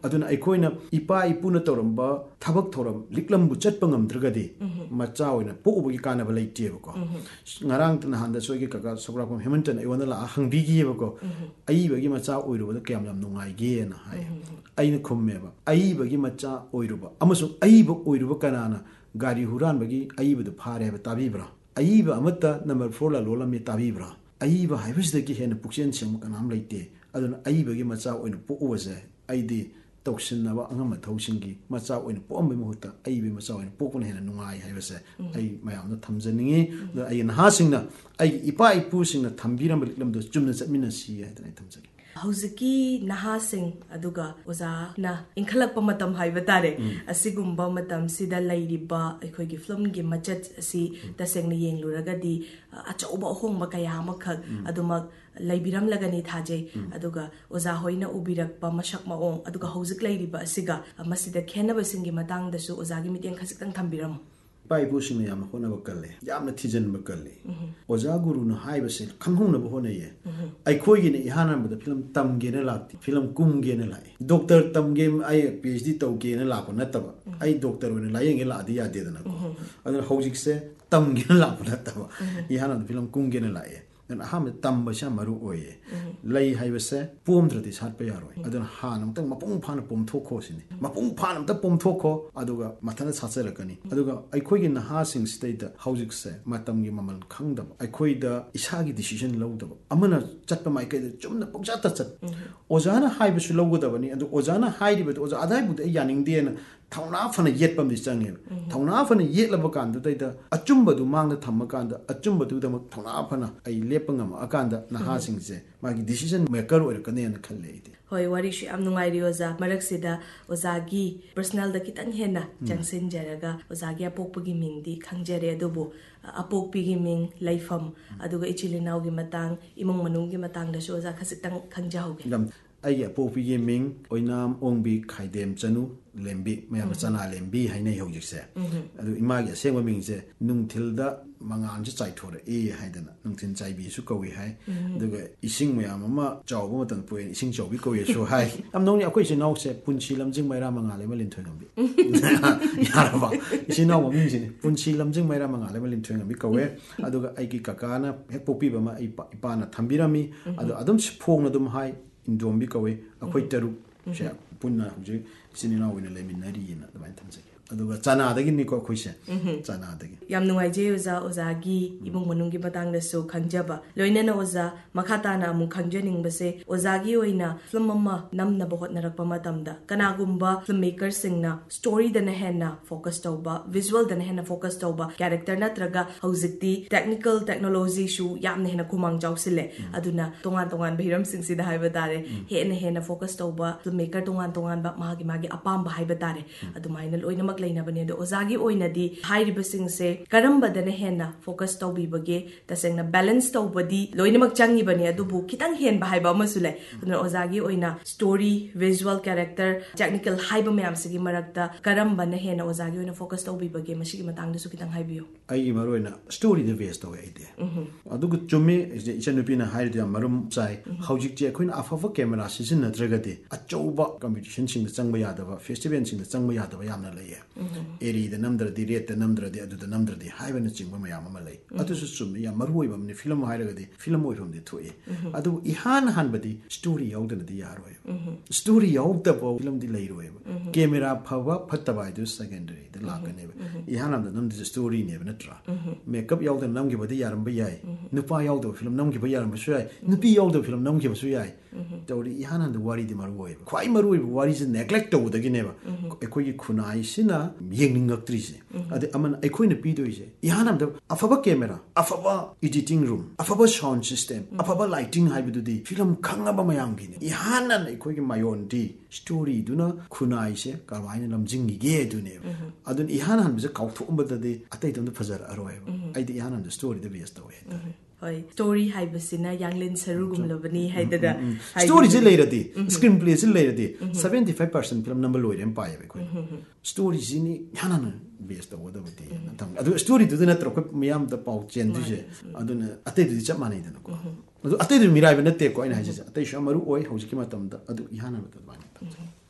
aduna aikoina ipa ipuna toramba thabak thoram liklambu chatpa ngamdragadi macha oina pobugi kana balaiteba ko ngarang tna handa soigi kaka sokrapam hemantan ayona la hangbigi bako aibagi macha oiruba kyam yam nungai ge na hai aina khummeba aibagi macha oiruba amasu aiba oiruba kanana gari huran bagi aiba du phare ba tabibra aiba amata number 4 la lola me tabibra aiba haibisdagi hena pukchen sem kanam laite aduna aibagi macha oina po'uwase aidi tawsinaba angama thausingi macha oina po'ambe muhutta aibe macha oina pokuna hena nungai haibase ai mayamna thamjaningi ai nahasingna ai ipa ipusingna thambiramba liklamdo chumna chatmina si haidana thamjagi Hauzuki nahasing aduga oza na inkhalakpa matam haiba tare asigumba matam sida lairiba aikoigi film gi machat asi tasengna yengluragadi achauba ohongba kaya amakhak adumak laibiram lagani thajai aduga oza hoina ubirakpa masak maong aduga hauzik lairiba asiga masida khenaba singi matang dasu oza gi miteng khasitang thambiram pai pusing yam hona bakale yamna thijen bakale oja guru na haibase khanghung na bahone ye ai khoi gi ne ihana bada film tamge na lakti film kumge na lai doctor tamge ai phd tawge na la ko nataba ai doctor wona layenge la adi yade na ko adana hojik se tamge na la ko nataba ihana film kumge na lai and aham tamba sha maru oye lay haibase pomdrati sat pa yaroi adana hanam tang mapung phana pom thokho sini mapung phanam ta pom thokho aduga mathana sacharakani aduga aikhoi gi naha sing state hojik se matam gi mamal khangdab aikhoi da isagi decision lawdab amana chatpa mai kai chumna pungcha ta chat ojana haibasu lawgodabani adu ojana hairiba oja adai bud yaning de na thawna fana yetpam di change thawna fana yetlaba kan da da achumba du mangna thamma kan da achumba du da thawna fana ai lepangam akanda naha sing se magi decision maker or kane na khalle ide hoi wari shi am nungai ri oza marak sida oza gi personal da kitang hena jangsen jaraga oza gi apokpagi mingdi khangjare adubu apokpigi ming laifam aduga ichilinau gi matang imong manung gi matang da so oza khasitang khangjauge ai apokpigi ming oinam ongbi khaidem chanu lembi mayam chana lembi haina hojikse adu imagi asengwa mingse nungthilda mangan je chai thore e haidana nungthin chai bi su kawi hai duga ising mayam ama chawba matan poin ising chawbi kawi so hai amnongni akoi se naw se punchi lamjing maira manga le malin thoingambi yaraba ising naw ming sini punchi lamjing maira manga le malin thoingambi kawe aduga aigi kakana hek popi bama ipana thambirami adu adum phongna dum hai indombi kawe akoi taru se punna je sinina wina leminari na damain thamjagi aduga chana dagi ni ko khoise chana dagi yam nungai je oza gi imong manung gi batang da so khangjaba loina na oza makhata na mu khangjaning base oza gi oina film amma namna bahot narakpa matamda kana gumba filmmaker singna story da na hena focus tawba visual da na hena focus tawba character na traga hojikti technical technology shu yamna hena khumang jawsile aduna tongan behiram sing sida haiba dare hena focus tawba filmmaker tongan ba magi apamba haiba dare adumaina loina mak laina bane do ozagi oinadi hairiba singse karamba dana hena focus tawbi bage tasengna balance tawbadi loina mak changi bane adubu kitang hen ba haiba masule aduna ozagi oina story visual character technical haiba mayam sigi marakta karamba na hena ozagi oina focus tawbi bage masigi matang da su kitang haibiyo ai maroina story the best tawe ide adugu chumi ichanupi na hairi da marum chai hojik je khoina afafa camera sizin na dragade achouba competition sing changba yadaba festival sing changba yadaba yamna laye eri the namdradi rate the namdradi adu the namdradi haibana chingba mayam ama lai atu su sum ya marwoi bamni film hairagadi film oi from the thoi adu ihan hanbadi story yaudana di yaroi story yaudaba film di lairoi camera phawa phattaba idu secondary the lakane ihan am the namdi story ne natra makeup yaudana namgi badi yaramba yai nupa yaudaba film namgi ba yaramba su yai nupi yaudaba film namgi ba su yai tawri ihan and the worry di marwoi kwai marwoi worry is neglect tawdagi neba ekoi khunai sina yengning actrice ade aman ekoi na pido ise ihanam da afaba camera afaba editing room afaba sound system afaba lighting haibidu di film khangaba mayam gi ihanan ekoi gi mayon di story duna khunai se karwaina lamjing gi ge dune adun ihanan bi kauthu umbada di atai dum da fajar aroi ai di ihanan the story the best way hoi story haibasina yanglin sarugum lobani haidada story je leiradi screenplay je leiradi 75% film number loire em paye ko story jini hanana best of the bati adu story du na trok miyam da pau chen du je aduna ate du chap manai da ko adu ate du mirai ba natte ko ina haje ate shamaru oi hojiki matam da adu ihana ba